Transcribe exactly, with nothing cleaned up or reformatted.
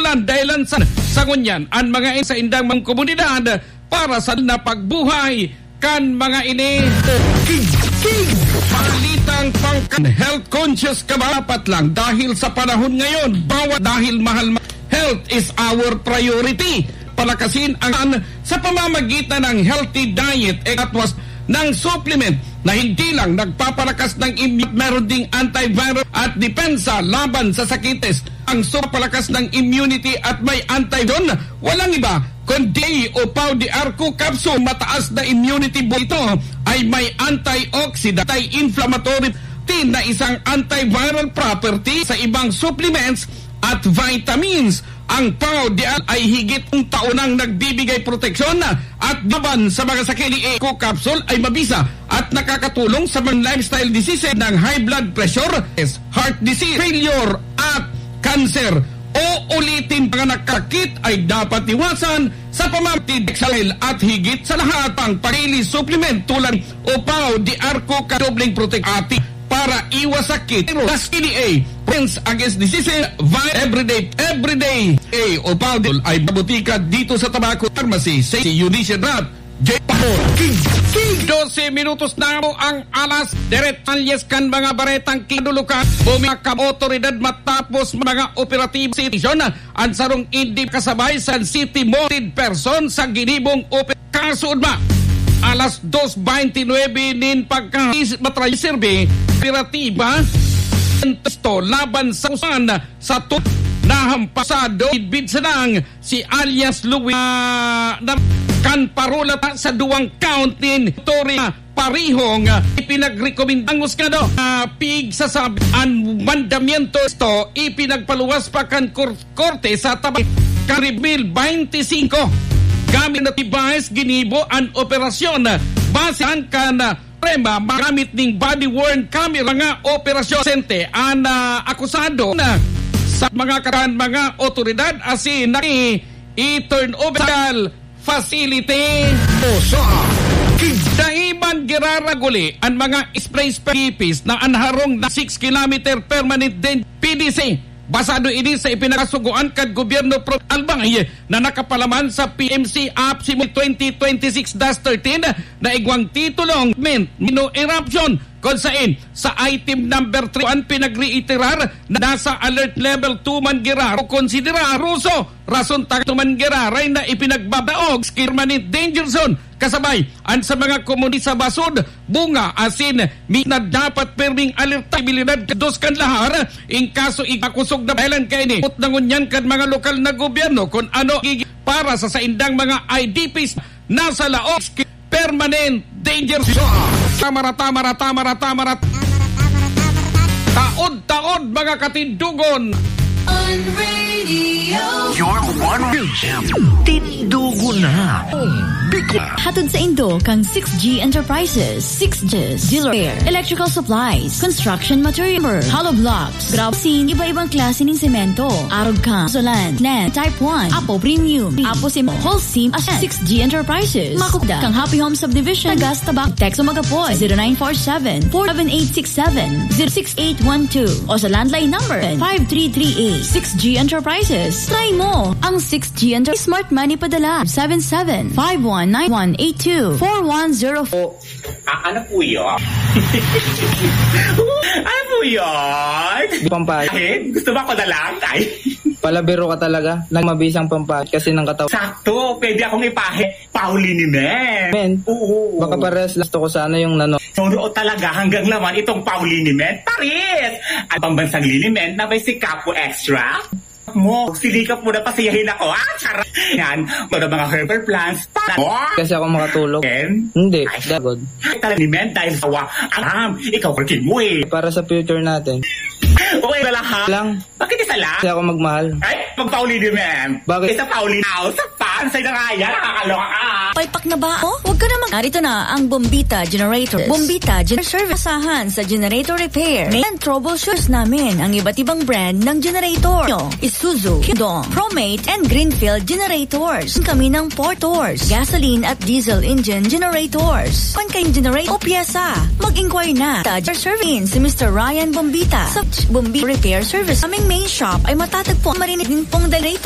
ulan dahilan sa sangunyan ang mga sa indang mga komunidad para sa napagbuhay kan mga ini palitang pang health conscious ka ba? Dapat lang dahil sa panahon ngayon bawat dahil mahal ma- health is our priority. Palakasin ang sa pamamagitan ng healthy diet at was ng supplement na hindi lang nagpapalakas ng immune, meron ding antiviral at depensa laban sa sakites. Ang supapalakas ng immunity at may antiviral, walang iba kundi Upaw de Arco Capsule. Mataas na immunity ito ay may antioxidant, anti-inflammatory na isang antiviral property sa ibang supplements at vitamins. Ang Upaw de Arco ay higit ng taonang nagbibigay proteksyon at laban sa mga sakit. Eco Capsule ay mabisa at nakakatulong sa mga lifestyle diseases ng high blood pressure, heart disease, failure at cancer. O ulitin, mga nakakit ay dapat iwasan sa pamamagitan at higit sa lahat pang parili supplement tulad Upaw de Arco Dobling Protect para iwas sakit. S C D A Prince Against Diseases Everyday Everyday A Upaw ay babutika dito sa Tobacco Pharmacy sa Eunice Rap J. King King twelve minutos na mo ang alas deretanyes kan mga baretang kinulukan bumaka otoridad matapos mga operative situation ang sarong hindi kasabay sa City Mounted person sa ginibong operasyon ba alas dos twenty-nine nin pagka matray survey operatiba ito laban sa usan sa to nahampasado ibid sanang si alias Louis uh, na kan parulata sa duwang count nin Toria parihong uh, ipinagrekomendang usgado uh, pig sa sabi ang mandamiento ito ipinagpaluwas pa kan korte sa tabay karibil twenty-five gamit na tibais ginibo ang operasyon basehan kan uh, prema magamit ning body-worn camera nga operasyon sente ang uh, akusado na sa mga karan mga otoridad asin na i-turn over facility sa Daiman giraraguli ang mga spray pipis na anharong na six kilometer permanent din P D C. Basado ini sa ipinakasuguan kad gobyerno pro Albangay na nakapalaman sa P M C App twenty twenty-six dash thirteen na igwang titulong mino eruption kung saan sa item number three ang pinag-reiterar na nasa alert level two man girar o konsidera ruso rason tak man giraray na ipinagbabaog permanent danger zone kasabay ang sa mga komunidad sa basod bunga asin mi na dapat perming alertabilidad dos kan lahar in kaso ikakusog na bahilan kay ni ut nangunyan kan mga lokal na gobyerno kung ano para sa saindang mga I D Ps nasa laog permanent danger zone. Tamara, tamara, tamara, tamara. Taod-taod mga katindugon. On radio. Your one region. Tindugon na. Bicol. Hatod sa Indo kang six G Enterprises, six G Dealer, Electrical Supplies, Construction Material, Hollow Blocks, Grabsin, iba-ibang klase ng semento, Arog Camp, Solan, Land, Type one, Apo Premium, Apo Sim, Holcim, Asen, six G Enterprises, Makukda, kang Happy Home Subdivision, Gas Tabak, Text o Magapoy, zero nine four seven, four seven eight six seven, zero six eight one two, o sa landline number, five three three eight, six G Enterprises. Try mo ang six G Enterprises Smart Money Padala, seven seven five one nine one eight two four one zero four. Ah, ano po yun? Ano po yun? Pampahit. Gusto ba ko na lang? Ay. Palabiro ka talaga. Nang mabisang pampahit kasi ng katawan. Sakto. Pwede akong ipahit. Pauli ni Men. Men? Oo. Baka pares gusto ko sana yung nano. Soro talaga hanggang naman itong Pauli ni Men. Paris! At pambansang liniment na may si Capo Extra. Mo, silikap mo na pasiyahin ako. Ah, charot. Yan, mga mga herbal plants. Para mo. Kasi ako makatulog. Ken? Hindi, Ay, dagod. Talaga ni Men dahil sa wa. Alam, ikaw working mo eh. Para sa future natin. Okay na lahat. Lang. Bakit isa lang? Kasi ako magmahal. Ay, mag-Pauli ni Men. Bakit? Isa Pauli now. Sa pansay na kaya. Nakakaloka ka. Palpak na ba ako? Huwag ka naman. Narito na ang Bombita Generator. Bombita Generator Service. Asahan sa generator repair. May troubleshoots namin ang iba't ibang brand ng generator. Isuzu, Hyundai, Promate, and Greenfield generators. Kami ng Portors, gasoline at diesel engine generators. Kung kayong generator o pyesa, mag-inquire na. Tager Service si Mister Ryan Bombita sa Bombita Repair Service. Aming main shop ay matatagpo marinig din pong generator.